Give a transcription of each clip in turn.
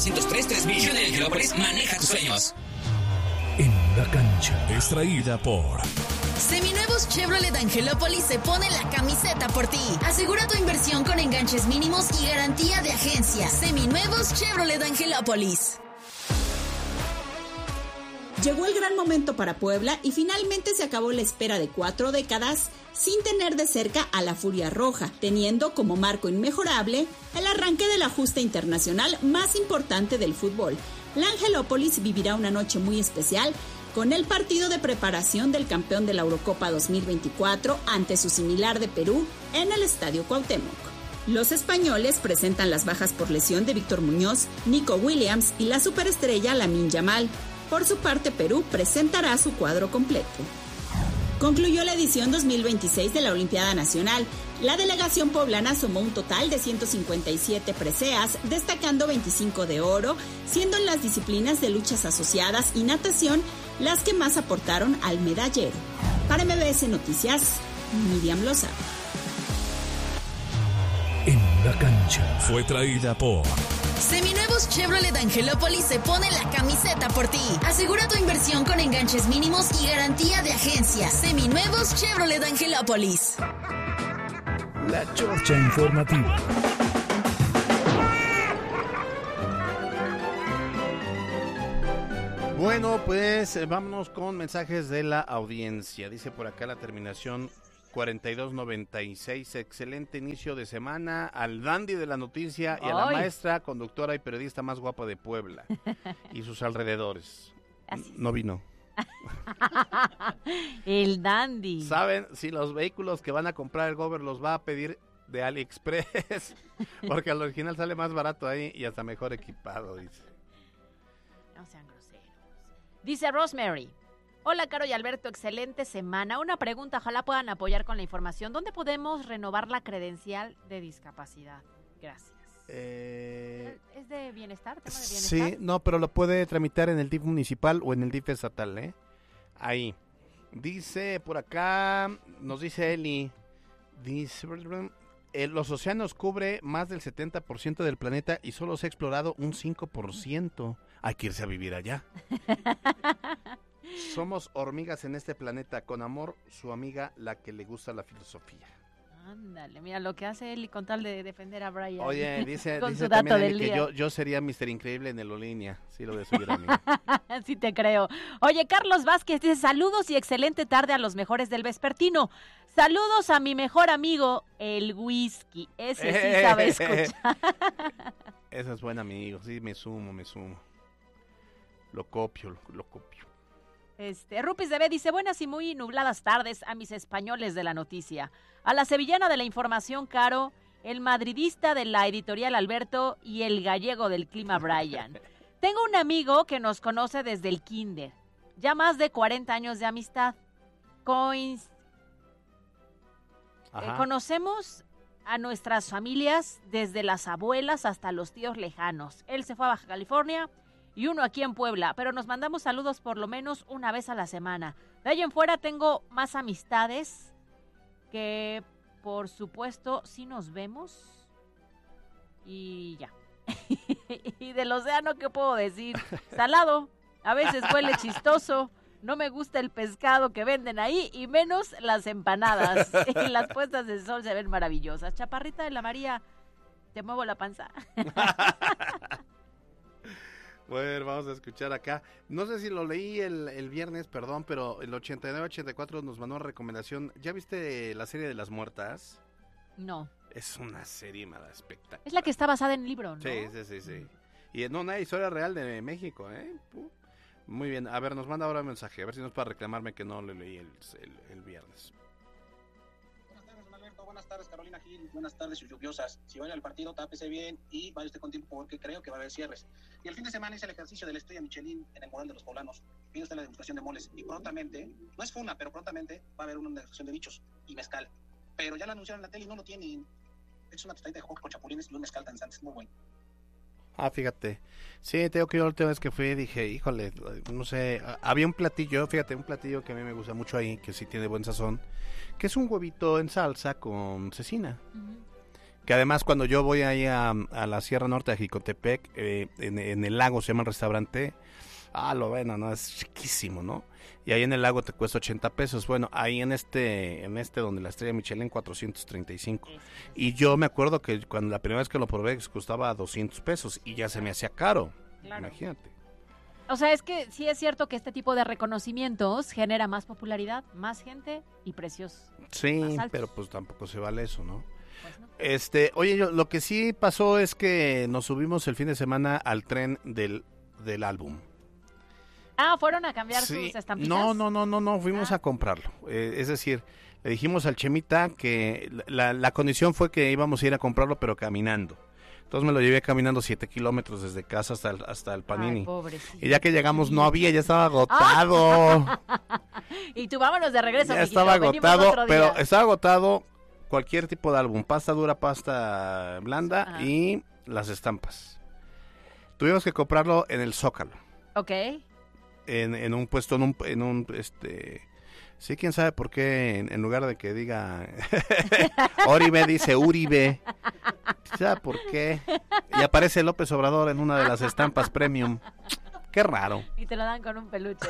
203-3000. Hyundai Angelópolis, maneja tus sueños. En la cancha. Extraída por... Seminuevos Chevrolet Angelópolis se pone la camiseta por ti. Asegura tu inversión con enganches mínimos y garantía de agencia. Seminuevos Chevrolet Angelópolis. Llegó el gran momento para Puebla y finalmente se acabó la espera de 4 décadas sin tener de cerca a la Furia Roja, teniendo como marco inmejorable el arranque de la justa internacional más importante del fútbol. La Angelópolis vivirá una noche muy especial con el partido de preparación del campeón de la Eurocopa 2024 ante su similar de Perú en el Estadio Cuauhtémoc. Los españoles presentan las bajas por lesión de Víctor Muñoz, Nico Williams y la superestrella Lamine Yamal. Por su parte, Perú presentará su cuadro completo. Concluyó la edición 2026 de la Olimpiada Nacional. La delegación poblana sumó un total de 157 preseas, destacando 25 de oro, siendo en las disciplinas de luchas asociadas y natación las que más aportaron al medallero. Para MBS Noticias, Miriam Lozada. En la cancha. Fue traída por... Seminuevos Chevrolet Angelópolis se pone la camiseta por ti. Asegura tu inversión con enganches mínimos y garantía de agencia. Seminuevos Chevrolet Angelópolis. La Chorcha Informativa. Bueno, pues vámonos con mensajes de la audiencia. Dice por acá la terminación 4296, excelente inicio de semana al dandy de la noticia y a la maestra, conductora y periodista más guapa de Puebla y sus alrededores. No vino. El dandy. ¿Saben si los vehículos que van a comprar el Gober los va a pedir de AliExpress? Porque al original sale más barato ahí y hasta mejor equipado, dice. No sean groseros. Dice Rosemary. Hola, Caro y Alberto, excelente semana. Una pregunta, ojalá puedan apoyar con la información. ¿Dónde podemos renovar la credencial de discapacidad? Gracias. ¿Es de bienestar? ¿Tema de bienestar? Sí, no, pero lo puede tramitar en el DIF municipal o en el DIF estatal, ¿eh? Ahí. Dice por acá, nos dice Eli, dice, los océanos cubre más del 70% del planeta y solo se ha explorado un 5%. Hay que irse a vivir allá. Somos hormigas en este planeta. Con amor, su amiga, la que le gusta la filosofía. Ándale, mira lo que hace Eli con tal de defender a Brian. Oye, dice su dato también del Eli día. que yo sería Mr. Increíble en el Olínea. Sí, lo de subir a mí. Sí te creo. Oye, Carlos Vázquez dice, saludos y excelente tarde a los mejores del vespertino. Saludos a mi mejor amigo, el whisky. Ese sí sabe escuchar. Ese es buen amigo. Sí, me sumo. Lo copio. Rupis de B dice, buenas y muy nubladas tardes a mis españoles de la noticia. A la sevillana de la información, Caro, el madridista de la editorial Alberto y el gallego del clima Brian. Tengo un amigo que nos conoce desde el kinder. Ya más de 40 años de amistad. Conocemos a nuestras familias desde las abuelas hasta los tíos lejanos. Él se fue a Baja California y uno aquí en Puebla, pero nos mandamos saludos por lo menos una vez a la semana. De ahí en fuera tengo más amistades que, por supuesto, sí nos vemos y ya. Y del océano, ¿qué puedo decir? Salado, a veces huele chistoso, no me gusta el pescado que venden ahí y menos las empanadas. Y las puestas de sol se ven maravillosas. Chaparrita de la María, te muevo la panza. Bueno, vamos a escuchar acá. No sé si lo leí el viernes, perdón, pero el 89-84 nos mandó una recomendación. ¿Ya viste la serie de las muertas? No. Es una serie espectacular. Es la que está basada en el libro, ¿no? Sí. Y en una historia real de México, ¿eh? Muy bien. A ver, nos manda ahora un mensaje. A ver si nos para reclamarme que no le leí el viernes. Buenas tardes, Carolina Gil. Buenas tardes, lluviosas. Si vaya al partido, tápese bien y vaya usted con tiempo porque creo que va a haber cierres. Y el fin de semana hice el ejercicio de la estrella Michelin en el Moral de los Poblanos. Pide usted la degustación de moles y prontamente, no es funa, pero prontamente va a haber una degustación de bichos y mezcal. Pero ya lo anunciaron en la tele y no lo tienen. Es una tostadita de joco con chapulines y un mezcal tan santo. Es muy bueno. Fíjate. Sí, tengo que yo la última vez que fui dije, híjole, no sé, había un platillo que a mí me gusta mucho ahí, que sí tiene buen sazón, que es un huevito en salsa con cecina. Uh-huh. Que además cuando yo voy ahí a la Sierra Norte de Jicotepec, en el lago se llama el restaurante, lo bueno, ¿no? Es chiquísimo, ¿no? Y ahí en el lago te cuesta 80 pesos. Bueno, ahí en este donde la estrella Michelin, 435. Y yo me acuerdo que cuando la primera vez que lo probé costaba 200 pesos y ya se me hacía caro. Claro. Imagínate. O sea, es que sí es cierto que este tipo de reconocimientos genera más popularidad, más gente y precios sí, más altos. Pero pues tampoco se vale eso, ¿no? Pues no. Oye, lo que sí pasó es que nos subimos el fin de semana al tren del álbum. ¿Fueron a cambiar sus estampitas? No, fuimos a comprarlo. Es decir, le dijimos al Chemita que la condición fue que íbamos a ir a comprarlo, pero caminando. Entonces me lo llevé caminando 7 kilómetros desde casa hasta el Panini. Ay, y ya que llegamos no había, ya estaba agotado. Y tú vámonos de regreso. Ya estaba agotado, pero estaba agotado cualquier tipo de álbum. Pasta dura, pasta blanda y las estampas. Tuvimos que comprarlo en el Zócalo. Ok. En un puesto, en un sí, quién sabe por qué en lugar de que diga Oribe dice Uribe. ¿Sabe por qué? Y aparece López Obrador en una de las estampas premium. Qué raro. Y te lo dan con un peluche.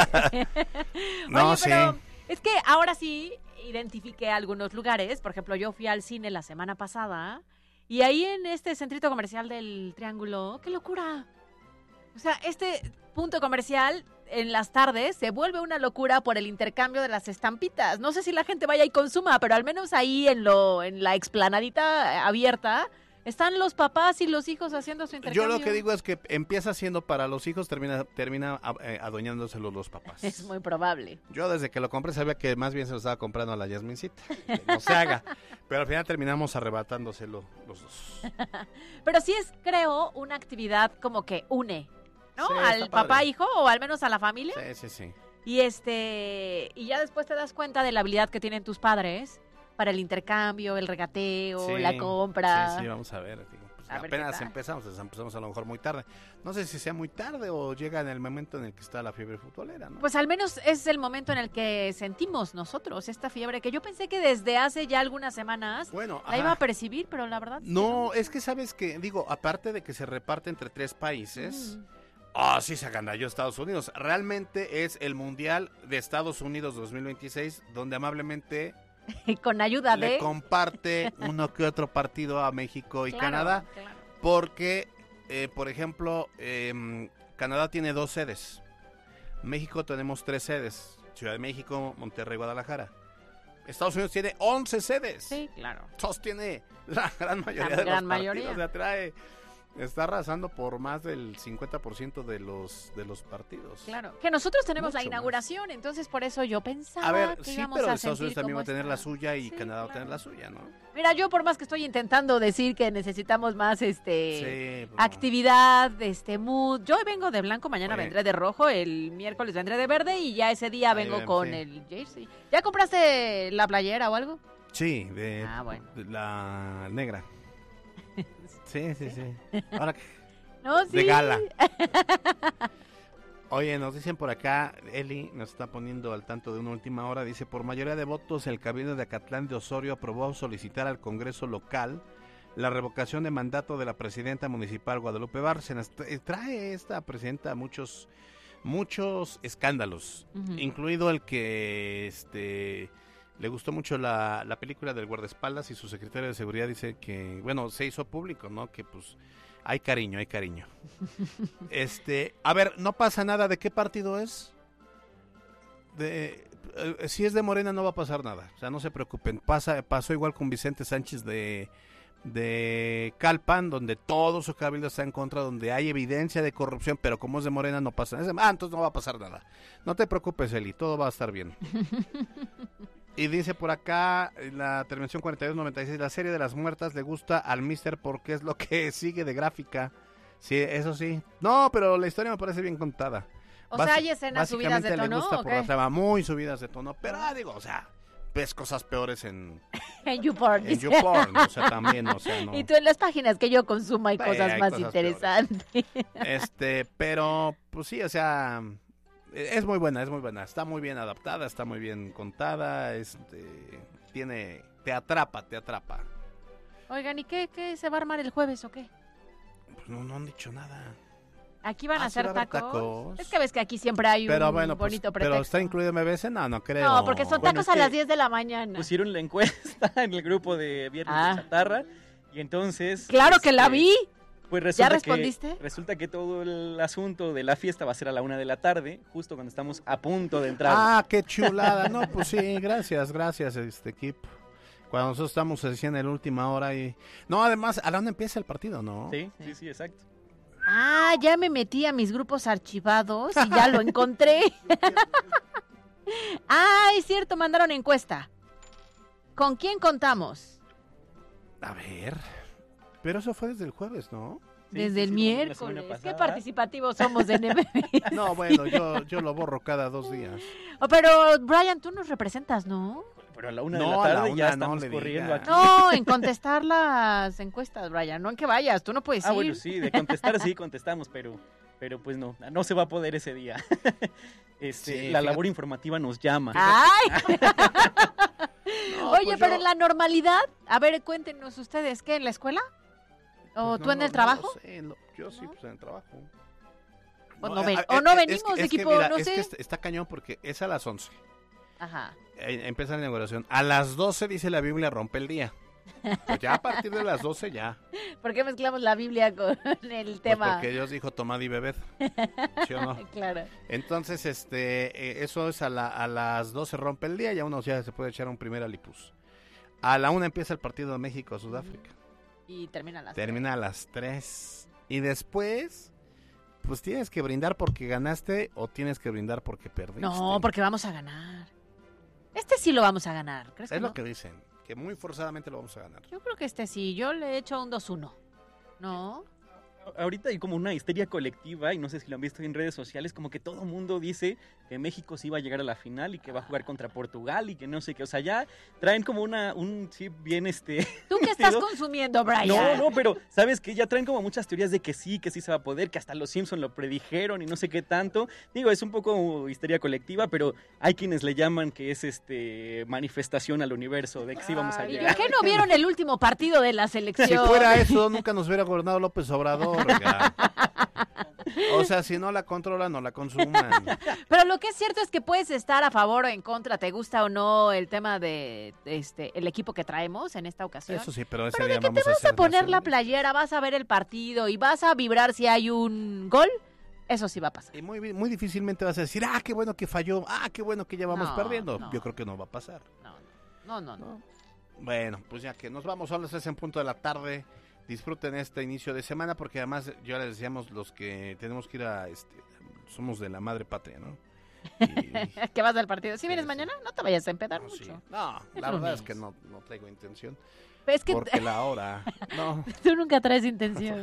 No, oye, pero es que ahora sí identifiqué algunos lugares. Por ejemplo, yo fui al cine la semana pasada y ahí en este centrito comercial del Triángulo, ¡qué locura! O sea, este punto comercial en las tardes se vuelve una locura por el intercambio de las estampitas. No sé si la gente vaya y consuma, pero al menos ahí en la explanadita abierta están los papás y los hijos haciendo su intercambio. Yo lo que digo es que empieza siendo para los hijos, termina adueñándoselo los papás. Es muy probable. Yo desde que lo compré sabía que más bien se lo estaba comprando a la Yasmincita. Que no se haga. Pero al final terminamos arrebatándoselo los dos. Pero sí es, creo, una actividad como que une, ¿no? Sí, al papá hijo o al menos a la familia. Sí. Y y ya después te das cuenta de la habilidad que tienen tus padres para el intercambio, el regateo, la compra. Sí, vamos a ver. Digo, pues apenas empezamos a lo mejor muy tarde. No sé si sea muy tarde o llega en el momento en el que está la fiebre futbolera, ¿no? Pues al menos es el momento en el que sentimos nosotros esta fiebre, que yo pensé que desde hace ya algunas semanas la iba a percibir, pero la verdad... No, es que sabes que, digo, aparte de que se reparte entre 3 países... sí se agandalló Estados Unidos. Realmente es el Mundial de Estados Unidos 2026, donde amablemente... con ayuda le comparte uno que otro partido a México y Canadá, porque, por ejemplo, Canadá tiene 2 sedes, México tenemos 3 sedes, Ciudad de México, Monterrey, Guadalajara. Estados Unidos tiene 11 sedes. Sí, claro. Entonces tiene la gran mayoría de los partidos, o sea, está arrasando por más del 50% de los partidos. Claro, que nosotros tenemos la inauguración, entonces por eso yo pensaba que íbamos pero a Estados Unidos también va a tener está. la suya y Canadá va a tener la suya, ¿no? Mira, yo por más que estoy intentando decir que necesitamos más actividad, mood. Yo hoy vengo de blanco, mañana vendré de rojo, el miércoles vendré de verde y ya ese día vengo con el jersey. ¿Ya compraste la playera o algo? Sí, de la negra. Sí. Ahora de gala. Oye, nos dicen por acá, Eli nos está poniendo al tanto de una última hora, dice, por mayoría de votos el Cabildo de Acatlán de Osorio aprobó solicitar al Congreso local la revocación de mandato de la presidenta municipal Guadalupe Bárcenas. Trae esta presidenta muchos escándalos, incluido el que le gustó mucho la película del guardaespaldas y su secretario de seguridad dice que, bueno, se hizo público, ¿no? Que pues hay cariño. A ver, no pasa nada. ¿De qué partido es? Si es de Morena no va a pasar nada. O sea, no se preocupen. Pasó igual con Vicente Sánchez de Calpan, donde todo su cabildo está en contra, donde hay evidencia de corrupción, pero como es de Morena no pasa nada. Entonces no va a pasar nada. No te preocupes, Eli, todo va a estar bien. Y dice por acá, la terminación 4296, la serie de las muertas le gusta al mister porque es lo que sigue de gráfica. Sí, eso sí. No, pero la historia me parece bien contada. O sea, hay escenas subidas de tono, le gusta por la trama, muy subidas de tono, pero digo, o sea, ves cosas peores en YouPorn. En YouPorn, o sea, también, o sea, no. Y tú en las páginas que yo consumo hay cosas más interesantes. Pero, pues sí, o sea... Es muy buena, está muy bien adaptada, está muy bien contada, te atrapa. Oigan, ¿y qué se va a armar el jueves o qué? Pues no han dicho nada. Aquí van a ¿sí hacer va a haber tacos. tacos? Es que ves que aquí siempre hay un bonito pretexto. ¿Pero está incluido MBS? No creo. No, porque son tacos a es que las 10 de la mañana. Pusieron la encuesta en el grupo de Viernes de Chatarra y entonces... ¡Claro que la vi! Pues resulta ¿Ya respondiste? Resulta que todo el asunto de la fiesta va a ser a la 1 de la tarde, justo cuando estamos a punto de entrar. Ah, qué chulada. No, pues sí, gracias, equipo. Cuando nosotros estamos así en la última hora y... No, además, ¿a la 1 empieza el partido, no? Sí, exacto. Ah, ya me metí a mis grupos archivados y ya lo encontré. Ah, es cierto, mandaron encuesta. ¿Con quién contamos? A ver, pero eso fue desde el jueves, ¿no? Desde el miércoles. Qué participativos somos de NMB. No, bueno, yo lo borro cada 2 días. Oh, pero, Brian, tú nos representas, ¿no? Pero a la 1 de la tarde ya estamos corriendo aquí. No, en contestar las encuestas, Brian, no en que vayas, tú no puedes ir. Bueno, sí, de contestar sí contestamos, pero pues no se va a poder ese día. La labor informativa nos llama. ¡Ay! No, Oye, pues pero en la normalidad, a ver, cuéntenos ustedes, ¿qué, en la escuela? ¿O pues tú en el trabajo? No sé, yo sí, pues en el trabajo. O no venimos, equipo, mira, no sé. Es que está cañón porque es a las 11. Ajá. Empieza la inauguración. A las 12 dice la Biblia, rompe el día. Pues ya a partir de las 12 ya. ¿Por qué mezclamos la Biblia con el tema? Pues porque Dios dijo, tomad y bebed. ¿Sí o no? Claro. Entonces, eso es a las 12 rompe el día, ya uno ya se puede echar un primer alipus. A la 1 empieza el partido de México-Sudáfrica. Y termina a las 3. Y después, pues tienes que brindar porque ganaste o tienes que brindar porque perdiste. No, porque vamos a ganar. Sí lo vamos a ganar, ¿crees que es no? lo que dicen, que muy forzadamente lo vamos a ganar. Yo creo que sí, yo le he hecho un 2-1. ¿No? Ahorita hay como una histeria colectiva, y no sé si lo han visto en redes sociales, como que todo el mundo dice que México sí va a llegar a la final y que va a jugar contra Portugal y que no sé qué. O sea, ya traen como un chip bien ¿Tú qué estás consumiendo, Brian? No, pero ¿sabes qué? Ya traen como muchas teorías de que sí se va a poder, que hasta los Simpsons lo predijeron y no sé qué tanto. Digo, es un poco histeria colectiva, pero hay quienes le llaman que es manifestación al universo de que sí vamos a llegar. ¿Y qué no vieron el último partido de la selección? Si fuera eso, nunca nos hubiera gobernado López Obrador. O sea, si no la controlan, no la consuman. Pero lo que es cierto es que puedes estar a favor o en contra, te gusta o no el tema de el equipo que traemos en esta ocasión. Eso sí, pero ese pero día de que vamos te vas a a poner la playera, vas a ver el partido y vas a vibrar si hay un gol, eso sí va a pasar. Y muy difícilmente vas a decir, qué bueno que falló, qué bueno que ya vamos perdiendo. No. Yo creo que no va a pasar. No. Bueno, pues ya que nos vamos a las 3 en punto de la tarde. Disfruten este inicio de semana porque además ya les decíamos los que tenemos que ir somos de la madre patria, ¿no? ¿Qué vas al partido? ¿Sí vienes mañana? No te vayas a empedar mucho. Sí. No, la verdad es que no traigo intención. Es que porque la hora, no. Tú nunca traes intención.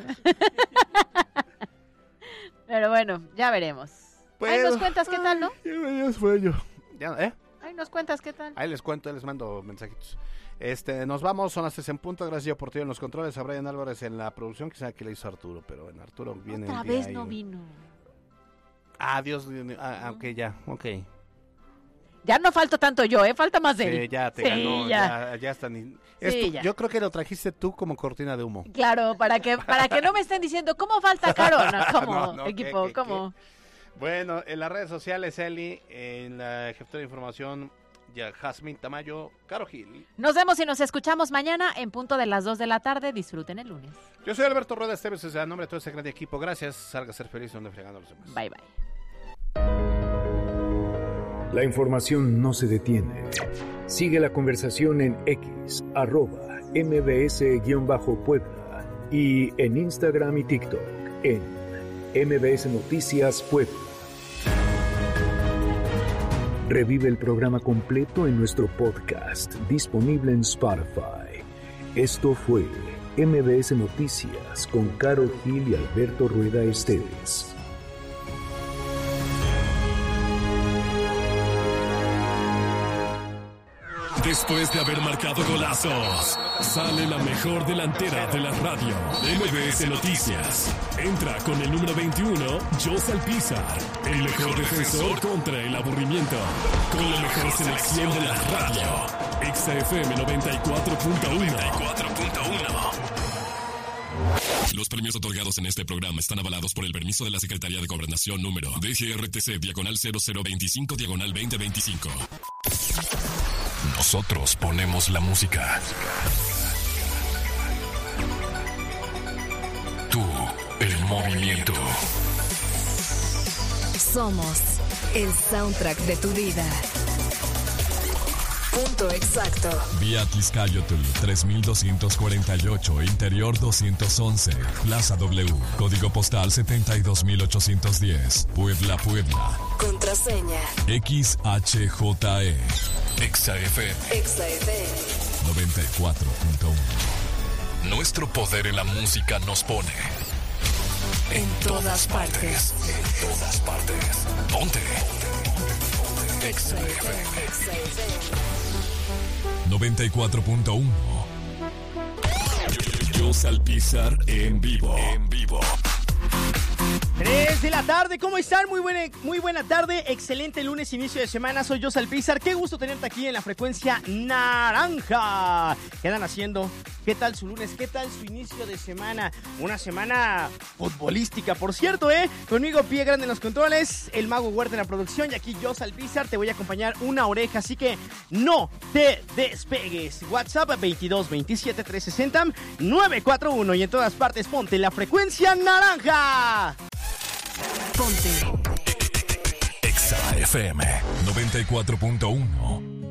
Pero bueno, ya veremos. Ahí nos cuentas qué tal, ¿no? Ya sueño. Ahí nos cuentas qué tal. Ahí les cuento, les mando mensajitos. Nos vamos, son las 3 en punto. Gracias por ti en los controles, a Brian Álvarez en la producción, que sabe que le hizo Arturo, pero en Arturo viene otra el día vez no vino. Dios, ok, ya, ok. Ya no falto tanto yo, falta más de él. Sí, ya te ganó, ya está. Ya. Yo creo que lo trajiste tú como cortina de humo. Claro, para que no me estén diciendo, ¿cómo falta Caro? No, ¿cómo, equipo? ¿Cómo? Bueno, en las redes sociales, Eli, en la jefatura de información, Jazmín Tamayo, Caro Gil. Nos vemos y nos escuchamos mañana en punto de las 2 de la tarde. Disfruten el lunes. Yo soy Alberto Rueda Esteves, a nombre de todo este gran equipo. Gracias, salga a ser feliz donde fregando a los demás. Bye, bye. La información no se detiene. Sigue la conversación en X, @MBS-Puebla y en Instagram y TikTok en MBS Noticias Puebla. Revive el programa completo en nuestro podcast, disponible en Spotify. Esto fue MBS Noticias con Caro Gil y Alberto Rueda Esteves. Después de haber marcado golazos, sale la mejor delantera de la radio, MBS Noticias. Entra con el número 21, Jose Alpizar, el mejor defensor contra el aburrimiento, con la mejor selección de la radio. XFM 94.1. Los premios otorgados en este programa están avalados por el permiso de la Secretaría de Gobernación número DGRTC/0025/2025. Nosotros ponemos la música. Tú, el movimiento. Somos el soundtrack de tu vida. Punto exacto. Vía Tizcayotl 3248, Interior 211, Plaza W, Código Postal 72810, Puebla, Puebla. Contraseña XHJE. XFM 94.1. Nuestro poder en la música nos pone en todas partes. En todas partes. Ponte. XFM 94.1. Jose Alpizar en vivo. 3 de la tarde, ¿cómo están? Muy buena tarde, excelente lunes, inicio de semana. Soy Jose Alpizar, qué gusto tenerte aquí en la frecuencia naranja. ¿Qué andan haciendo? ¿Qué tal su lunes? ¿Qué tal su inicio de semana? Una semana futbolística, por cierto, Conmigo Pie Grande en los controles, el Mago Huerta en la producción y aquí Jose Alpizar. Te voy a acompañar una oreja, así que no te despegues. WhatsApp 22 27 360 941 y en todas partes ponte la frecuencia naranja. Ponte XFM 94.1.